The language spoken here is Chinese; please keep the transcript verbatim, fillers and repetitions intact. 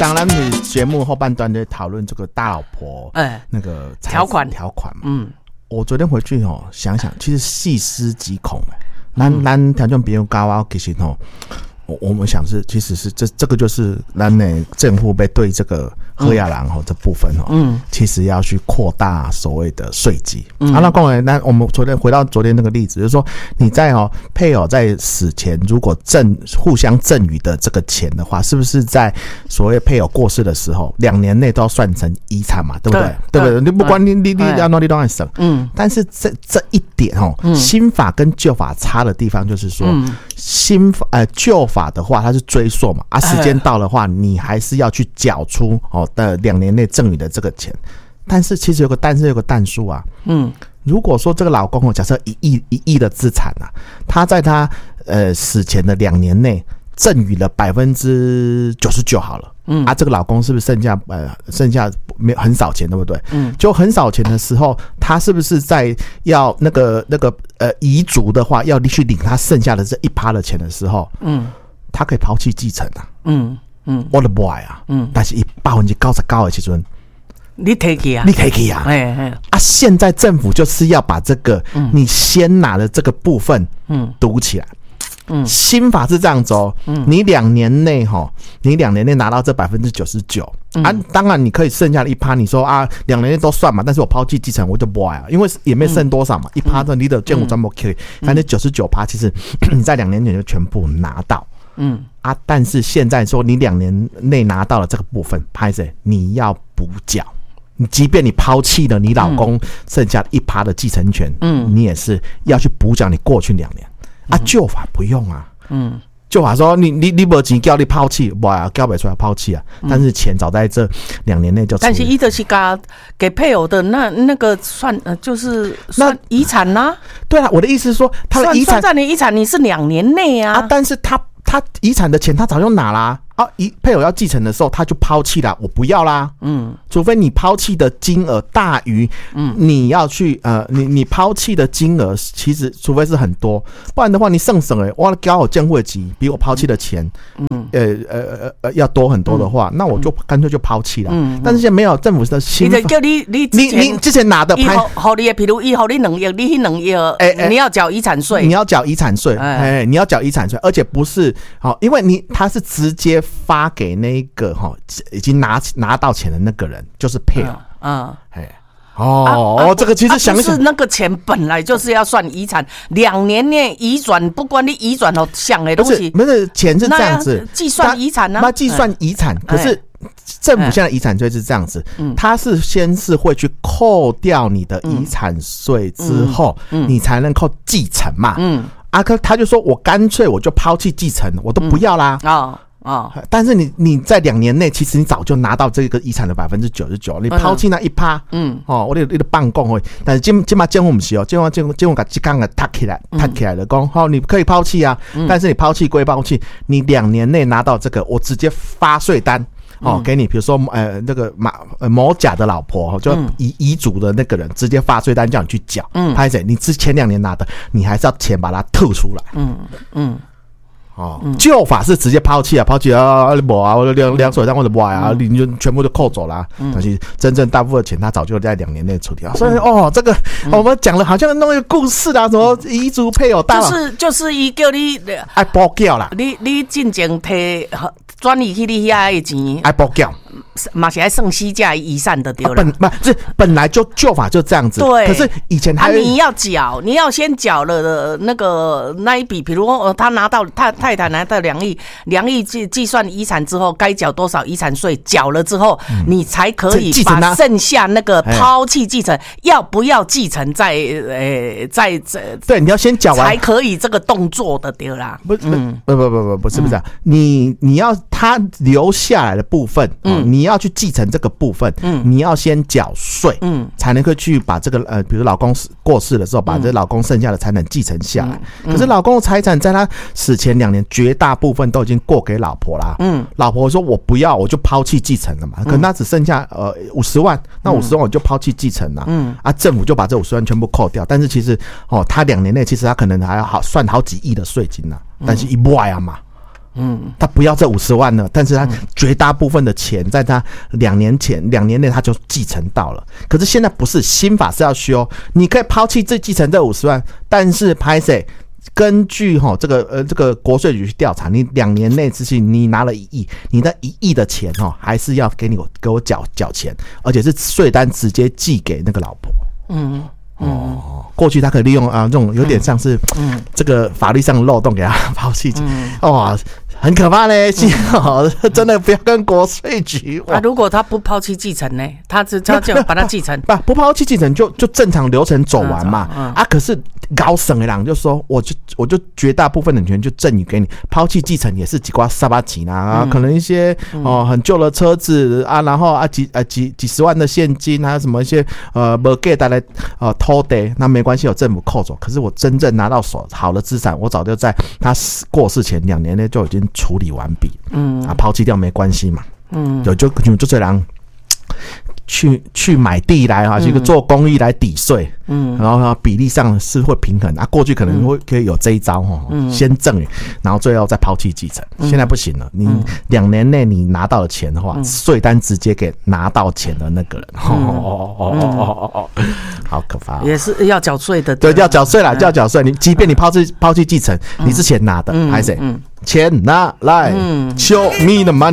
当然，你节目后半段在讨论这个大老婆，哎，那个条款条款嘛。嗯，我昨天回去哦，想想，其实细思极恐哎。咱咱听众朋友教我，其实哦，我我们想是，其实是这这个就是咱的政府被对这个喝亚郎哦这部分哦，嗯，其实要去扩大所谓的税基。嗯，好，那各位，那我们昨天回到昨天那个例子，就是说你在哦配偶在死前如果赠互相赠与的这个钱的话，是不是在所谓配偶过世的时候，两年内都要算成遗产嘛？对不对？对, 对不对？你不管你你你要哪里都要省。嗯，但是这这一点哦，嗯、新法跟旧法差的地方就是说，嗯、新法呃旧法的话，它是追溯嘛，啊，时间到的话，你还是要去缴出哦的两年内赠与的这个钱。但是其实有个但是有个但书啊，嗯，如果说这个老公哦，假设一亿一亿的资产啊，他在他呃死前的两年内赠与了百分之九十九好了，嗯啊，这个老公是不是剩下呃剩下没有很少钱，对不对？嗯，就很少钱的时候，他是不是在要那个那个呃遗嘱的话，要去领他剩下的这一趴的钱的时候，嗯，他可以抛弃继承啊，嗯嗯，我的 boy 啊，嗯，但是一百分之九十九的时阵。 你提起啊， 你提起啊，哎哎啊！现在政府就是要把这个、嗯、你先拿的这个部分，嗯，堵起来。嗯，新法是这样子哦，嗯，你两年内哈，你两年内拿到这百分之九十九啊，当然你可以剩下的一趴，你说啊，两年内都算嘛，但是我抛弃继承我就不爱啊，因为也没剩多少嘛，一趴的你的建股专门 K， 反正九十九趴其实你在两年内就全部拿到。嗯啊，但是现在说你两年内拿到了这个部分，拍摄你要补缴。你即便你抛弃了你老公剩下一趴的继承权，嗯，你也是要去补缴你过去两年。啊，旧法不用啊，嗯，旧法说你你你没钱叫你抛弃，不啊，叫不出来抛弃啊，但是钱早在这两年内就。 但是伊就是给给配偶的那那个算呃就是算遗产呐、啊。 对啊，我的意思是说，他的遗产算在你遗产你是两年内啊， 啊，但是他他遗产的钱他早就拿啦。啊，一配偶要继承的时候，他就抛弃啦，我不要啦。嗯，除非你抛弃的金额大于，嗯，你要去呃，你你抛弃的金额，其实除非是很多，不然的话，你剩省哎，我交我监护级比我抛弃的钱，嗯，呃呃呃要多很多的话，嗯、那我就干脆就抛弃了。嗯，但是现在没有政府的新法， 你叫你你你你之前拿的拍， 好你的，比如以后你两亿，你两亿，哎哎，你要缴遗产税， 你要缴遗产税，哎，你要缴遗产税，而且不是好，因为你他是直接发给那个哈已经拿拿到钱的那个人，就是配偶。嗯，哎，哦、啊啊、这个其实想想， 啊、是那个钱本来就是要算遗产，两年内移转，不管你移转到想的东西， 不是钱是这样子计算遗产呢、啊？ 那计算遗产，可是政府现在遗产税是这样子，嗯，它是先是会去扣掉你的遗产税之后，嗯，你才能够继承嘛，嗯，啊，可他就说我干脆我就抛弃继承，我都不要啦，啊、嗯。哦，但是你你在两年内，其实你早就拿到这个遗产的百分之九十九，你抛弃那一趴，嗯，哦，我哋你的办公会，但是今今嘛监护不是哦，监护监护监护把这刚个踏起来，踏起来的讲，好，你可以抛弃啊，嗯、但是你抛弃归抛弃，你两年内拿到这个，我直接发税单。哦，给你，比如说，呃，那个马呃某甲的老婆，就遗遗嘱的那个人，直接发税单叫你去缴，嗯，拍谁？你之前两年拿的，你还是要钱把它吐出来，嗯嗯。哦，旧法是直接抛弃啊，抛弃啊，我啊，我两两手上或者不啊，你就全部都扣走了。但是真正大部分的钱，他早就在两年内处理了。所以哦，这个我们讲了好像弄一个故事啊，什么遗嘱配偶大， 就是就是伊叫你爱补缴啦， 你你进前摕转移去你遐的钱， 爱补缴。 嘛是还剩西价遗产的丢了， 本不是本来就旧法就这样子，对。可是以前还、 啊、你要缴，你要先缴了的那个那一笔，比如说他拿到他太太拿到两亿，两亿计计算遗产之后，该缴多少遗产税，缴了之后，嗯、你才可以把剩下那个抛弃继承，要不要继承在呃在这对，你要先缴完才可以这个动作的丢啦。 不不不不不不是不是、啊嗯，你你要他留下来的部分，嗯，你要去继承这个部分，嗯，你要先缴税，嗯，才能够去把这个呃，比如老公过世的时候，把这老公剩下的财产继承下来。嗯、可是老公的财产在他死前两年，绝大部分都已经过给老婆啦。嗯，老婆说我不要，我就抛弃继承了嘛。可能他只剩下呃五十万，那五十万我就抛弃继承了。嗯，啊，政府就把这五十万全部扣掉。但是其实哦，他两年内其实他可能还要好算好几亿的税金呐、啊。但是一外啊嘛。 嗯，他不要这五十万了，但是他绝大部分的钱在他两年前两年内他就继承到了。可是现在不是，新法是要修，你可以抛弃这继承这五十万，但是拍谁？根据哈这个呃这个国税局去调查，你两年内之前你拿了一亿，你的一亿的钱哈还是要给你给我缴缴钱，而且是税单直接寄给那个老婆。嗯。哦，过去他可以利用啊，这种有点像是这个法律上的漏洞给他抛弃，哇，很可怕嘞！嗯、真的不要跟国税局。 啊，如果他不抛弃继承呢？他只他就把它继承， 不不抛弃继承就就正常流程走完嘛。嗯嗯、啊，可是高省的人就说，我就我就绝大部分的权就赠予给你，抛弃继承也是几瓜沙巴钱啊，嗯、可能一些哦、呃、很旧的车子啊，然后啊几啊几几十万的现金，还有什么一些呃没给带来呃。偷的那没关系，有政府扣走。可是我真正拿到手好的资产，我早就在他过世前两年内就已经处理完毕。嗯，啊，抛弃掉没关系嘛。嗯，有就就就这样去去买地来哈，这个做公益来抵税。嗯，然后比例上是会平衡啊。过去可能会可以有这一招哈，嗯、先赠予，然后最后再抛弃继承。嗯、现在不行了，你两年内你拿到了钱的话，税、嗯、单直接给拿到钱的那个人。哦哦哦哦哦哦，好可怕、哦！ 也是要缴税的， 对，要缴税啦，就要缴税。你即便你抛弃抛弃继承，你是钱拿的，还是谁？钱拿来， show me the money。